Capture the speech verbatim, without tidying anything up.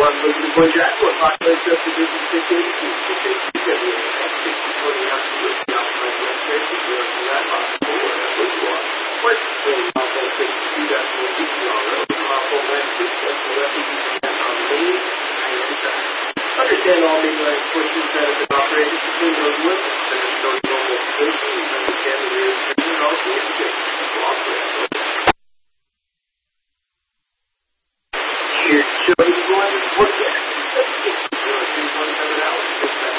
Foi já com a parte da certidão de C T I, que tem que ter que foi a solução mais recente de a parte boa, muito boa. Mas foi uma coisa que fica no final, uma conversa que foi understand all these like questions that have been operated between those lists and then those normal solutions and understand the real terminology and get cooperate. Here's Joey going to work at. Let's get to the two point seven hours.